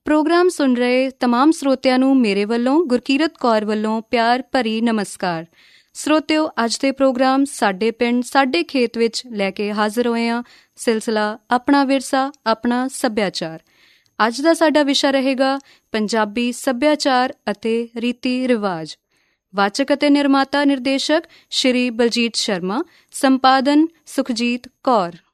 Programme ਸੁਣ ਰਹੇ ਤਮਾਮ ਸਰੋਤਿਆਂ ਨੂੰ ਮੇਰੇ ਵੱਲੋਂ ਗੁਰਕੀਰਤ ਕੌਰ ਵੱਲੋਂ ਪਿਆਰ ਭਰੀ ਨਮਸਕਾਰ। ਸਰੋਤਿਓ, ਅੱਜ ਦੇ ਪ੍ਰੋਗਰਾਮ ਸਾਡੇ ਪਿੰਡ ਸਾਡੇ ਖੇਤ ਵਿੱਚ ਲੈ ਕੇ ਹਾਜ਼ਰ ਹੋਏ ਹਾਂ। ਸਿਲਸਿਲਾ ਆਪਣਾ ਵਿਰਸਾ ਆਪਣਾ ਸੱਭਿਆਚਾਰ। ਅੱਜ ਦਾ ਸਾਡਾ ਵਿਸ਼ਾ ਰਹੇਗਾ ਪੰਜਾਬੀ ਸੱਭਿਆਚਾਰ ਅਤੇ ਰੀਤੀ ਰਿਵਾਜ। ਵਾਚਕ ਅਤੇ ਨਿਰਮਾਤਾ ਨਿਰਦੇਸ਼ਕ ਸ਼੍ਰੀ ਬਲਜੀਤ ਸ਼ਰਮਾ, ਸੰਪਾਦਨ ਸੁਖਜੀਤ ਕੌਰ।